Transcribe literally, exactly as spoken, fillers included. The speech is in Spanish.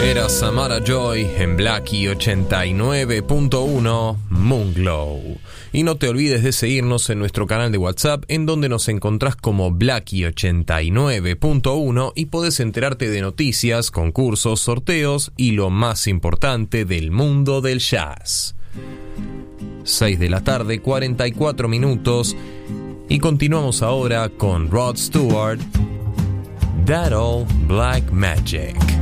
Era Samara Joy en Blackie ochenta y nueve punto uno Moonglow. Y no te olvides de seguirnos en nuestro canal de WhatsApp, en donde nos encontrás como Blackie ochenta y nueve punto uno y podés enterarte de noticias, concursos, sorteos y lo más importante del mundo del jazz. seis de la tarde, cuarenta y cuatro minutos, y continuamos ahora con Rod Stewart, That Old Black Magic.